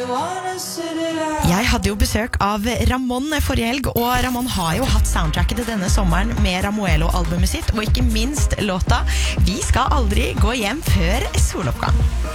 Jeg hadde jo besøk av Ramón forrige helg, og Ramón har jo hatt soundtracket til denne sommeren med Ramuelo-albumet sitt, og ikke minst låta «Vi skal aldri gå hjem før soloppgang».